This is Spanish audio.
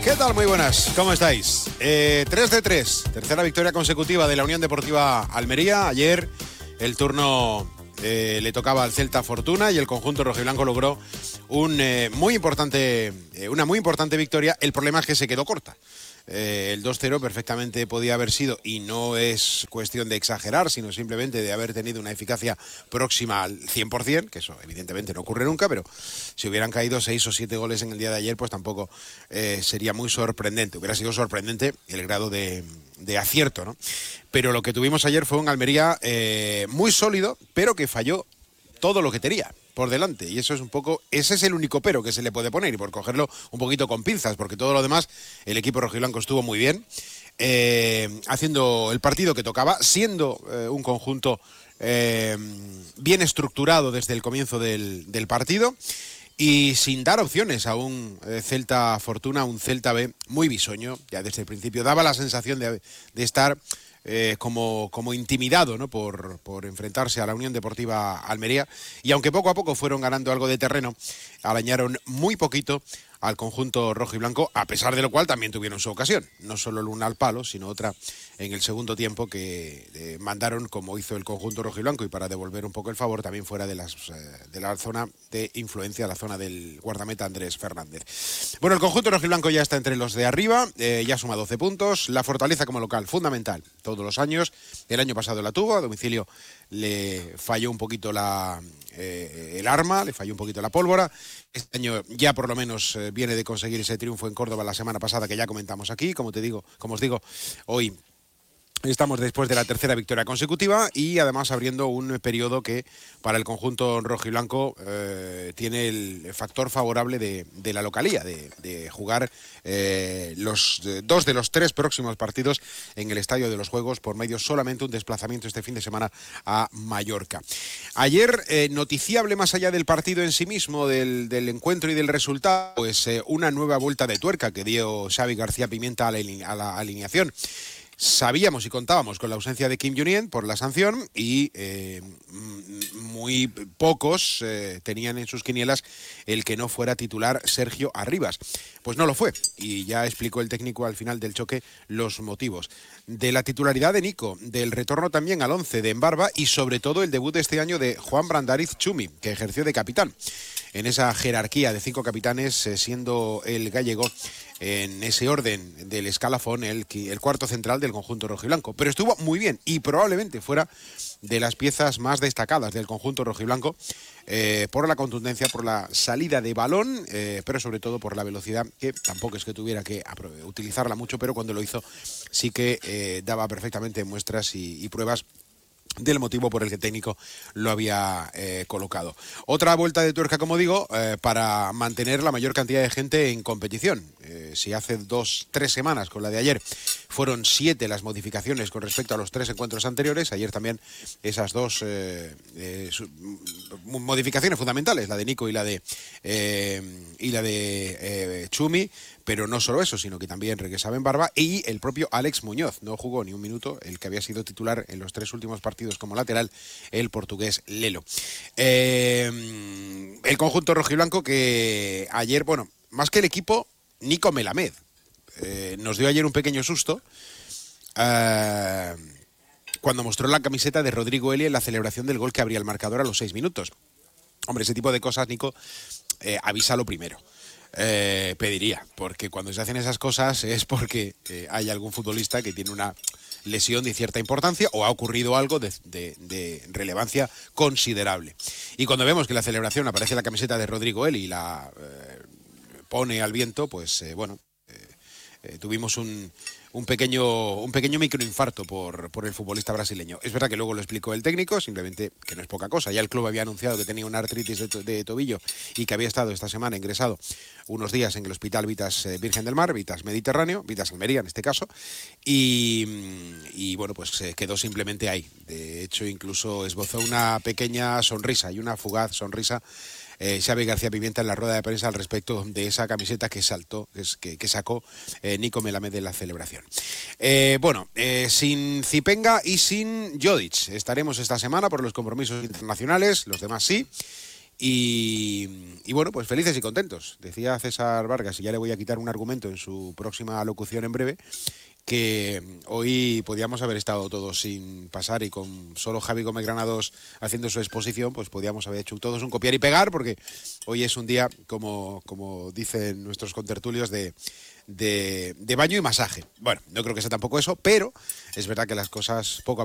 ¿Qué tal? Muy buenas, ¿cómo estáis? 3 de 3, tercera victoria consecutiva de la Unión Deportiva Almería. Ayer el turno le tocaba al Celta Fortuna y el conjunto rojiblanco logró una muy importante victoria. El problema es que se quedó corta. El 2-0 perfectamente podía haber sido, y no es cuestión de exagerar, sino simplemente de haber tenido una eficacia próxima al 100%, que eso evidentemente no ocurre nunca, pero si hubieran caído 6 o 7 goles en el día de ayer, pues tampoco sería muy sorprendente. Hubiera sido sorprendente el grado de acierto, ¿no? Pero lo que tuvimos ayer fue un Almería muy sólido, pero que falló todo lo que tenía por delante, y eso es ese es el único pero que se le puede poner, y por cogerlo un poquito con pinzas, porque todo lo demás el equipo rojiblanco estuvo muy bien, haciendo el partido que tocaba, siendo un conjunto bien estructurado desde el comienzo del partido, y sin dar opciones a un Celta Fortuna, un Celta B muy bisoño. Ya desde el principio daba la sensación de estar como intimidado, ¿no? por enfrentarse a la Unión Deportiva Almería, y aunque poco a poco fueron ganando algo de terreno, arañaron muy poquito al conjunto rojo y blanco, a pesar de lo cual también tuvieron su ocasión, no solo una al palo, sino otra en el segundo tiempo que mandaron, como hizo el conjunto rojo y blanco, y para devolver un poco el favor también fuera de la zona de influencia, la zona del guardameta Andrés Fernández. Bueno, el conjunto rojo y blanco ya está entre los de arriba, ya suma 12 puntos, la fortaleza como local, fundamental, todos los años. El año pasado la tuvo, a domicilio le falló un poquito el arma, le falló un poquito la pólvora. Este año ya por lo menos viene de conseguir ese triunfo en Córdoba la semana pasada, que ya comentamos aquí. Como os digo, hoy estamos después de la tercera victoria consecutiva, y además abriendo un periodo que para el conjunto rojiblanco tiene el factor favorable de la localía, de jugar los 2 de los 3 próximos partidos en el Estadio de los Juegos, por medio solamente un desplazamiento este fin de semana a Mallorca. Ayer, noticiable más allá del partido en sí mismo, del encuentro y del resultado, pues una nueva vuelta de tuerca que dio Xavi García Pimienta a la alineación. Sabíamos y contábamos con la ausencia de Kim Jong-un por la sanción, y muy pocos tenían en sus quinielas el que no fuera titular Sergio Arribas. Pues no lo fue, y ya explicó el técnico al final del choque los motivos. De la titularidad de Nico, del retorno también al 11 de Embarba, y sobre todo el debut de este año de Juan Brandariz Chumi, que ejerció de capitán en esa jerarquía de 5 capitanes, siendo el gallego en ese orden del escalafón el cuarto central del conjunto rojiblanco. Pero estuvo muy bien, y probablemente fuera de las piezas más destacadas del conjunto rojiblanco, por la contundencia, por la salida de balón, pero sobre todo por la velocidad, que tampoco es que tuviera que utilizarla mucho, pero cuando lo hizo sí que daba perfectamente muestras y pruebas del motivo por el que el técnico lo había colocado. Otra vuelta de tuerca, como digo, para mantener la mayor cantidad de gente en competición. Si hace 2-3 semanas, con la de ayer, fueron 7 las modificaciones con respecto a los 3 encuentros anteriores, ayer también esas 2 modificaciones fundamentales, la de Nico y la de Chumi. Pero no solo eso, sino que también regresaba Embarba, y el propio Alex Muñoz no jugó ni un minuto, el que había sido titular en los 3 últimos partidos como lateral, el portugués Lelo. El conjunto rojiblanco que ayer, bueno, más que el equipo, Nico Melamed nos dio ayer un pequeño susto cuando mostró la camiseta de Rodrigo Eli en la celebración del gol que abría el marcador a los 6 minutos. Hombre, ese tipo de cosas, Nico, avísalo primero. Pediría, porque cuando se hacen esas cosas es porque hay algún futbolista que tiene una lesión de cierta importancia, o ha ocurrido algo de relevancia considerable. Y cuando vemos que en la celebración aparece la camiseta de Rodrigo Eli y la pone al viento, pues tuvimos un pequeño microinfarto por el futbolista brasileño. Es verdad que luego lo explicó el técnico, simplemente que no es poca cosa. Ya el club había anunciado que tenía una artritis de tobillo, y que había estado esta semana ingresado unos días en el Hospital Vitas Virgen del Mar, Vitas Mediterráneo, Vitas Almería en este caso, y bueno, pues quedó simplemente ahí. De hecho, incluso esbozó una pequeña sonrisa y una fugaz sonrisa Xavi García Pimienta en la rueda de prensa al respecto de esa camiseta que sacó Nico Melamed de la celebración. Sin Zipenga y sin Jodic estaremos esta semana por los compromisos internacionales, los demás sí. Y bueno, pues felices y contentos. Decía César Vargas, y ya le voy a quitar un argumento en su próxima locución en breve, que hoy podíamos haber estado todos sin pasar y con solo Javi Gómez Granados haciendo su exposición, pues podíamos haber hecho todos un copiar y pegar, porque hoy es un día, como dicen nuestros contertulios, de baño y masaje. Bueno, no creo que sea tampoco eso, pero es verdad que las cosas poco a